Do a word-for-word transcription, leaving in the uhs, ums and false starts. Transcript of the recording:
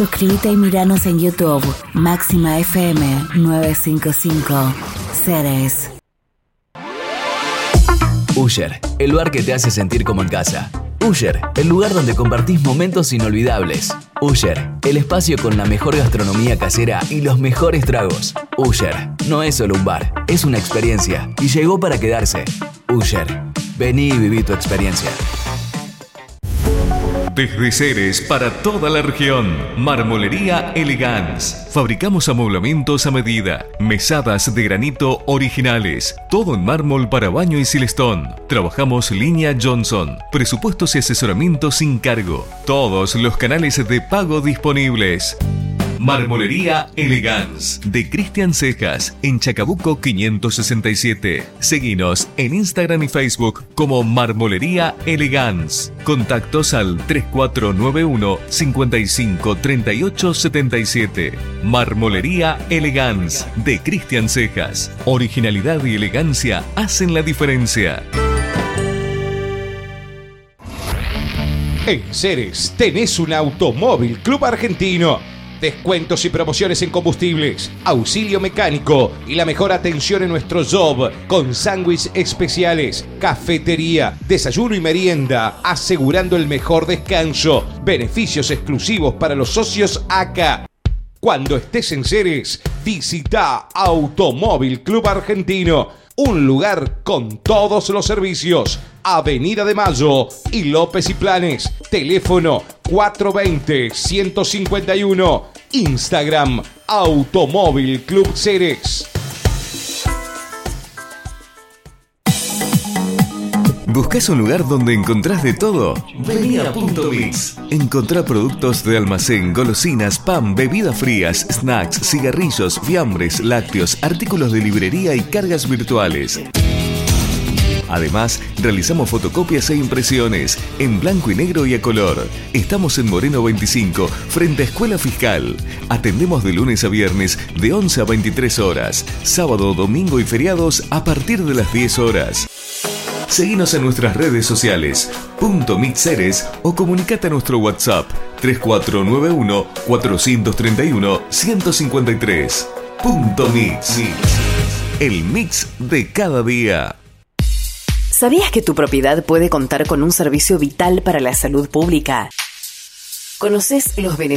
Suscríbete y miranos en YouTube. Máxima F M novecientos cincuenta y cinco. Ceres. Usher, el lugar que te hace sentir como en casa. Usher, el lugar donde compartís momentos inolvidables. Usher, el espacio con la mejor gastronomía casera y los mejores tragos. Usher, no es solo un bar, es una experiencia y llegó para quedarse. Usher, vení y viví tu experiencia. Desde Ceres para toda la región, Marmolería Elegance. Fabricamos amoblamientos a medida, mesadas de granito originales, todo en mármol para baño y silestón. Trabajamos línea Johnson, presupuestos y asesoramiento sin cargo. Todos los canales de pago disponibles. Marmolería Elegance de Cristian Cejas en Chacabuco quinientos sesenta y siete. Seguinos en Instagram y Facebook como Marmolería Elegance. Contactos al tres cuatro nueve uno, cinco cinco, tres ocho siete siete. Marmolería Elegance de Cristian Cejas. Originalidad y elegancia hacen la diferencia. En Ceres tenés un Automóvil Club Argentino. Descuentos y promociones en combustibles, auxilio mecánico y la mejor atención en nuestro job con sándwiches especiales, cafetería, desayuno y merienda, asegurando el mejor descanso, beneficios exclusivos para los socios A C A. Cuando estés en Ceres, visita Automóvil Club Argentino, un lugar con todos los servicios. Avenida de Mayo y López y Planes. Teléfono cuatro dos cero, uno cinco uno. Instagram Automóvil Club Ceres. ¿Buscas un lugar donde encontrás de todo? Vení a Punto Mix. Encontrá productos de almacén, golosinas, pan, bebidas frías, snacks, cigarrillos, fiambres, lácteos, artículos de librería y cargas virtuales. Además, realizamos fotocopias e impresiones en blanco y negro y a color. Estamos en Moreno veinticinco, frente a Escuela Fiscal. Atendemos de lunes a viernes de once a veintitrés horas. Sábado, domingo y feriados a partir de las diez horas. Seguinos en nuestras redes sociales, Punto Mix Ceres, o comunicate a nuestro WhatsApp tres cuatro nueve uno, cuatro tres uno, uno cinco tres. Punto Mix. El mix de cada día. ¿Sabías que tu propiedad puede contar con un servicio vital para la salud pública? ¿Conoces los beneficios